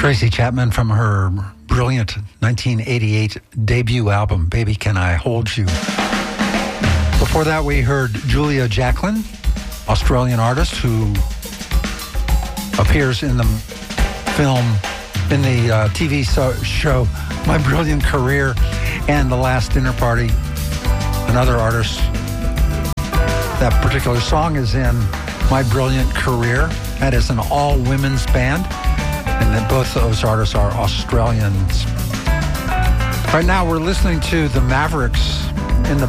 Tracy Chapman from her brilliant 1988 debut album, Baby Can I Hold You. Before that, we heard Julia Jacklin, Australian artist who appears in the film, in the TV show My Brilliant Career and The Last Dinner Party. Another artist. That particular song is in My Brilliant Career. That is an all-women's band. And then both of those artists are Australians. Right now, we're listening to the Mavericks in the